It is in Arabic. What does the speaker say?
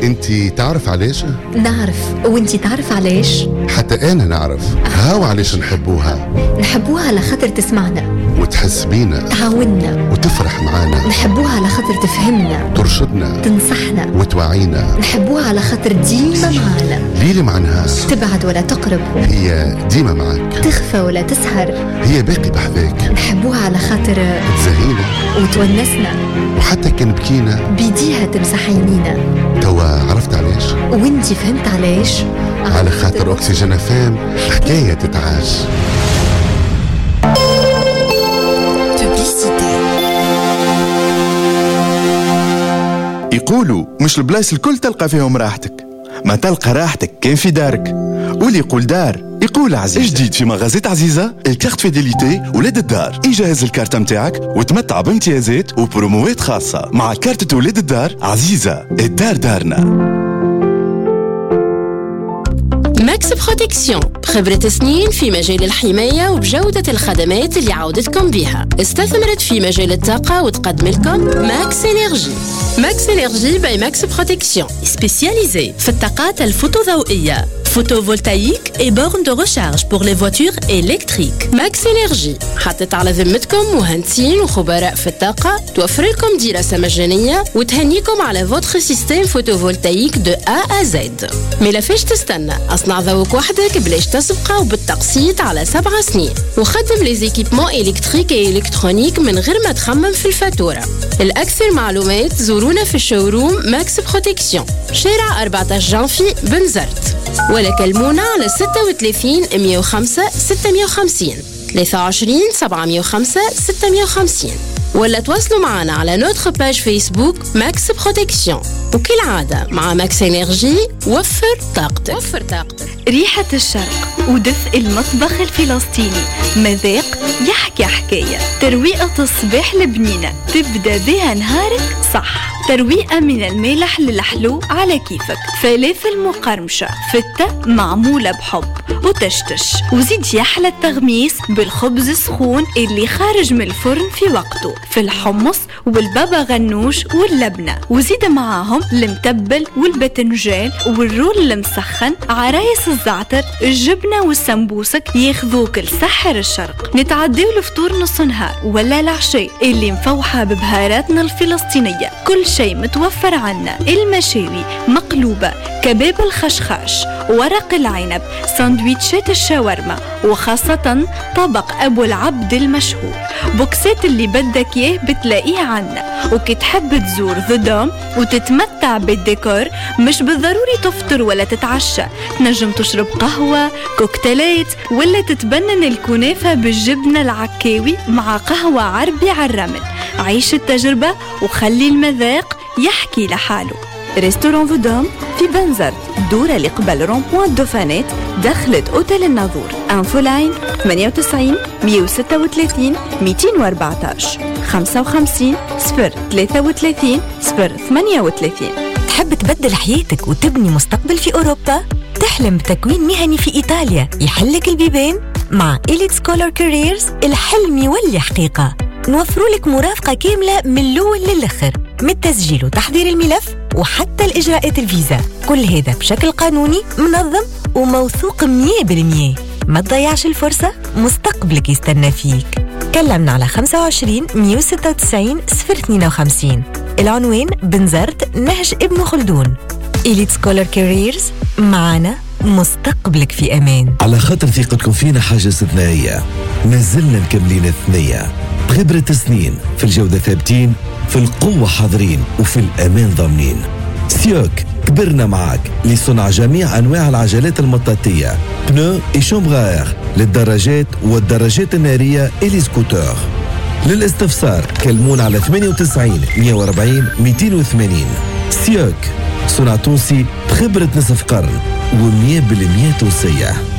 انتي تعرف علاش؟ نعرف. وانتي تعرف علاش؟ حتى انا نعرف. هاو علاش نحبوها على خاطر تسمعنا وتحس بينا، تعاوننا وتفرح معانا. نحبوها على خاطر تفهمنا، ترشدنا، تنصحنا وتوعينا. نحبوها على خاطر ديما معانا، ليلي مع نهار، تبعد ولا تقرب، هي ديما معك، تخفى ولا تسهر، هي باقي بحذاك. نحبوها على خاطر تزهينا وتونسنا، وحتى كان بكينا بيديها تمسح عينينا. توا عرفت علاش؟ وانتي فهمت علاش؟ على خاطر أكسجين FM حكاية تتعاش. يقولوا مش البلايص الكل تلقى فيهم راحتك، ما تلقى راحتك كان في دارك. واللي يقول دار يقول عزيزة. جديد في مغازات عزيزة الكارت فيديليتي ولاد الدار. يجهز الكارت متاعك وتمتع بامتيازات وبروموات خاصة مع كارت ولاد الدار. عزيزة، الدار دارنا. ماكس بروتكسيون، بخبرة سنين في مجال الحماية وبجودة الخدمات اللي عودتكم بها. استثمرت في مجال الطاقة وتقدم لكم ماكس إنرجي. ماكس إنرجي باي ماكس بروتكسيون، سبيسياليزي في الطاقات الفوتوضوئية، photovoltaïque et bornes de recharge pour les voitures électriques. ماكس إنرجي حطت على ذمتكم مهندسين وخبراء في الطاقة، توفر لكم دراسة مجانية وتهنيكم على فوتر سيستم فوتوفولتايك دو A à Z. ملافاش تستنى، أصنع ذوق وحدك بلاش تسبقه وبالتقسيط على 7 سنين، وخدم لي زيكيبمون إلكتريك و إلكترونيك من غير ما تخمم في الفاتورة. الأكثر معلومات زورونا في الشوروم ماكس بروتكسيون، شارع 14 جانفي بنزرت، ولا كلمونا على 36 105 650 23 705 650، ولا تواصلوا معنا على نوتر باج فيسبوك ماكس بروتكسيون. وكالعادة مع ماكس إنرجي وفر طاقتك. ريحة الشرق ودفء المطبخ الفلسطيني، مذاق يحكي حكاية، ترويقة الصباح البنينة تبدأ بها نهارك صح، ترويقة من المالح للحلو على كيفك، فلافل مقرمشة فتة معمولة بحب وتشتش، وزيد يحلى التغميس بالخبز السخون اللي خارج من الفرن في وقته، في الحمص والبابا غنوش واللبنة، وزيد معاهم المتبل والباذنجان والرول المسخن، عرايس الزعتر، الجبنة والسمبوسك ياخذوك لسحر الشرق. نتعديو الفطور نص نهار ولا العشاء اللي مفوحة ببهاراتنا الفلسطينية، كل شيء متوفر عنا، المشاوي مقلوبة، كباب الخشخاش، ورق العنب، ساندويتشات الشاورما، وخاصة طبق أبو العبد المشهور. بوكسات اللي بدك إياه بتلاقيه عنا، وكي تحب تزور ذا دوم وتتمتع بالديكور مش بالضروري تفطر ولا تتعشى، تنجم تشرب قهوة، كوكتيلات، ولا تتبنن الكنافة بالجبنة العكاوي مع قهوة عربي على الرمل. عيش التجربة وخلي المذاق يحكي لحاله. ريستوران فودوم في بنزرت، دورة اللي قبل رونبوان دوفانات، دخلت أوتيل الناظور. انفو لاين 98 136 214 55 033 038. تحب تبدل حياتك وتبني مستقبل في أوروبا؟ تحلم بتكوين مهني في إيطاليا يحلك البيبان؟ مع إليت سكولر كاريرز الحلم يولي حقيقة. نوفروا لك مرافقة كاملة من الأول للآخر، من التسجيل وتحضير الملف وحتى الإجراءات الفيزا، كل هذا بشكل قانوني منظم وموثوق 100%. ما تضيعش الفرصة، مستقبلك يستنى فيك. كلمنا على 25 196 052. العنوان بنزرت نهج ابن خلدون. إليت سكولر كاريرز، معنا مستقبلك في أمان. على خاطر ثقتكم فينا حاجة استثنائية، ما زلنا مكملين الثنية بخبرة سنين، في الجودة ثابتين، في القوة حاضرين، وفي الأمان ضامنين. سيوك كبرنا معك لصنع جميع أنواع العجلات المطاطية، بنو إي شومبغار للدراجات والدراجات النارية إلي سكوتور. للاستفسار كلمون على 98 140 280. سيوك، صنع تونسي بخبرة نصف قرن و100% تونسية.